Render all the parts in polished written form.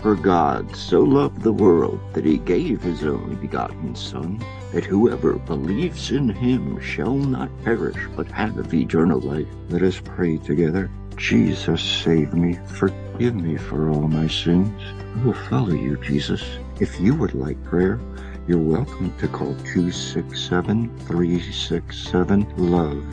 For God so loved the world that he gave his only begotten Son, that whoever believes in him shall not perish but have eternal life. Let us pray together. Jesus, save me. Forgive me for all my sins. I will follow you, Jesus. If you would like prayer, you're welcome to call 267-367-LOVE.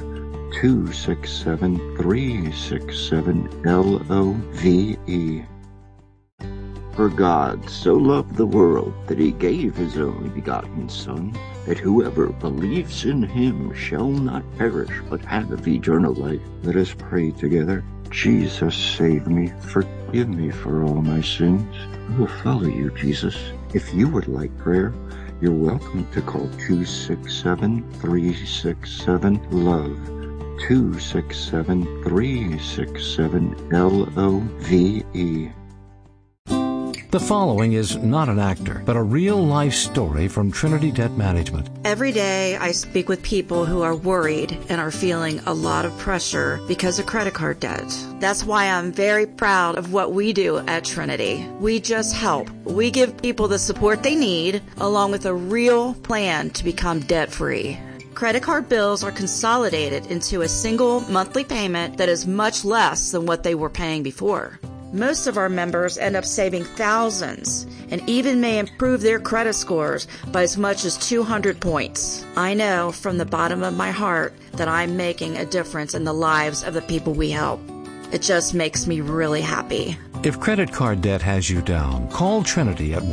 267-367-LOVE. For God so loved the world that he gave his only begotten Son, that whoever believes in him shall not perish but have eternal life. Let us pray together. Jesus, save me. Forgive me for all my sins. I will follow you, Jesus. If you would like prayer, you're welcome to call 267-367-LOVE. 267-367-LOVE. The following is not an actor, but a real-life story from Trinity Debt Management. Every day I speak with people who are worried and are feeling a lot of pressure because of credit card debt. That's why I'm very proud of what we do at Trinity. We just help. We give people the support they need, along with a real plan to become debt-free. Credit card bills are consolidated into a single monthly payment that is much less than what they were paying before. Most of our members end up saving thousands and even may improve their credit scores by as much as 200 points. I know from the bottom of my heart that I'm making a difference in the lives of the people we help. It just makes me really happy. If credit card debt has you down, call Trinity at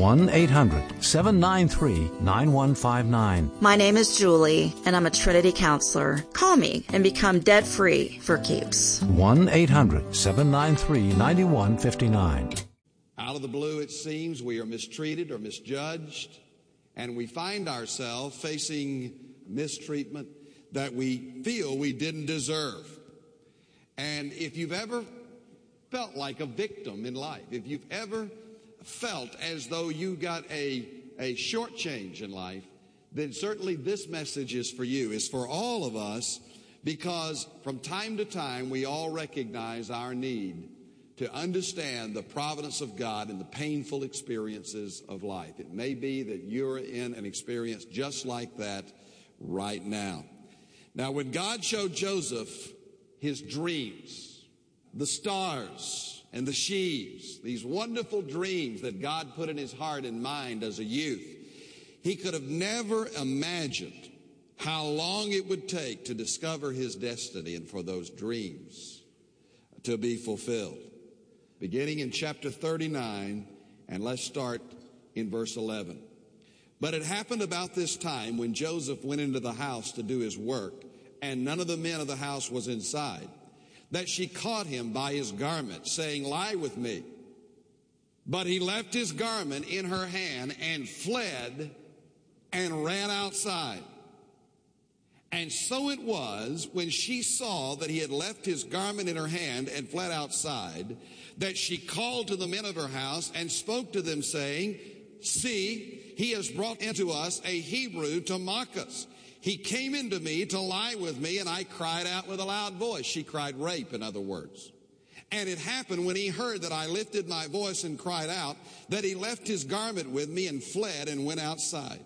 1-800-793-9159. My name is Julie, and I'm a Trinity counselor. Call me and become debt-free for keeps. 1-800-793-9159. Out of the blue, it seems, we are mistreated or misjudged, and we find ourselves facing mistreatment that we feel we didn't deserve. And if you've ever felt like a victim in life, if you've ever felt as though you got a shortchange in life, then certainly this message is for you. It's for all of us, because from time to time we all recognize our need to understand the providence of God in the painful experiences of life. It may be that you're in an experience just like that right now. Now, when God showed Joseph his dreams, the stars and the sheaves, these wonderful dreams that God put in his heart and mind as a youth, he could have never imagined how long it would take to discover his destiny and for those dreams to be fulfilled. Beginning in chapter 39, and let's start in verse 11. But it happened about this time when Joseph went into the house to do his work, and none of the men of the house was inside, that she caught him by his garment, saying, "Lie with me." But he left his garment in her hand and fled and ran outside. And so it was, when she saw that he had left his garment in her hand and fled outside, that she called to the men of her house and spoke to them, saying, "See, he has brought into us a Hebrew to mock us. He came into me to lie with me, and I cried out with a loud voice." She cried rape, in other words. "And it happened when he heard that I lifted my voice and cried out, that he left his garment with me and fled and went outside."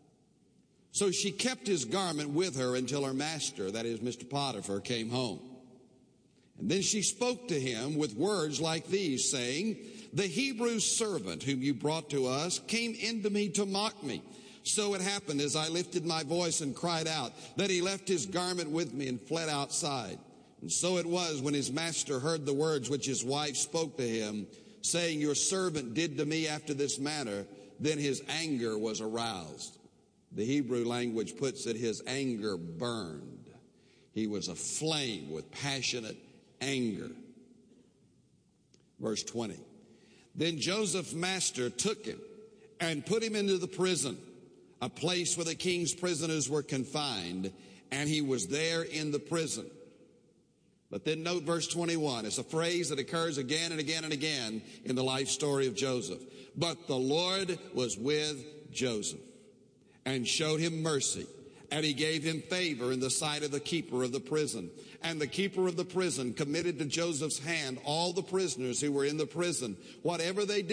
So she kept his garment with her until her master, that is Mr. Potiphar, came home. And then she spoke to him with words like these, saying, "The Hebrew servant whom you brought to us came into me to mock me. So it happened as I lifted my voice and cried out, that he left his garment with me and fled outside. And so it was, when his master heard the words which his wife spoke to him, saying, 'Your servant did to me after this manner,' then his anger was aroused." The Hebrew language puts it, his anger burned. He was aflame with passionate anger. Verse 20. Then Joseph's master took him and put him into the prison, a place where the king's prisoners were confined, and he was there in the prison. But then note verse 21. It's a phrase that occurs again and again and again in the life story of Joseph. But the Lord was with Joseph and showed him mercy, and he gave him favor in the sight of the keeper of the prison. And the keeper of the prison committed to Joseph's hand all the prisoners who were in the prison. Whatever they did